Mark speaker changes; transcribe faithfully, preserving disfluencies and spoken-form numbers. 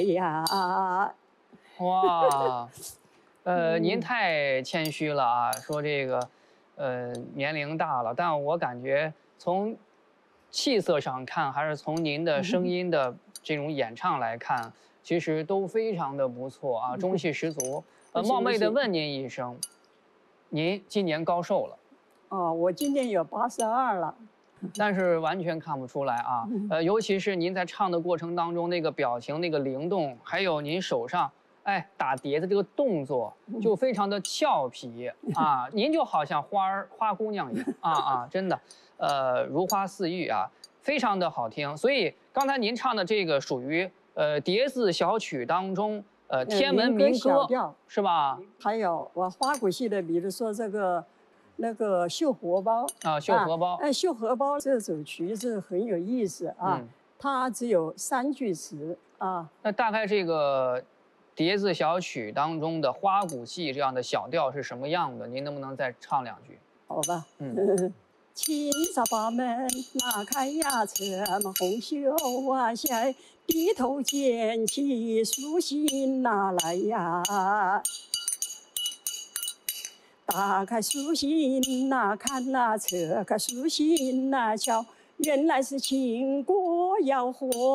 Speaker 1: 呀，
Speaker 2: 哇，呃，您太谦虚了啊，说这个，呃，年龄大了，但我感觉从气色上看，还是从您的声音的这种演唱来看，其实都非常的不错啊，中气十足。呃，冒昧的问您一声，您今年高寿了？
Speaker 1: 哦，我今年有八十二了。
Speaker 2: 但是完全看不出来啊，呃，尤其是您在唱的过程当中，那个表情、那个灵动，还有您手上哎打碟的这个动作，就非常的俏皮啊，您就好像花儿花姑娘一样啊啊，真的，呃，如花似玉啊，非常的好听。所以刚才您唱的这个属于呃碟子小曲当中呃天文民歌是吧？
Speaker 1: 还有我花鼓戏的，比如说这个。那个绣荷包
Speaker 2: 啊，绣荷包，
Speaker 1: 哎，绣荷包这首曲子很有意思啊，嗯、它只有三句词啊。
Speaker 2: 那大概这个碟子小曲当中的花鼓戏这样的小调是什么样的？您能不能再唱两句？
Speaker 1: 好吧，嗯。清早把门拉开呀，侧门红袖啊下，低头捡起书信拿来呀。打开书信呐，看呐，侧开书信呐，瞧，原来是秦国要和。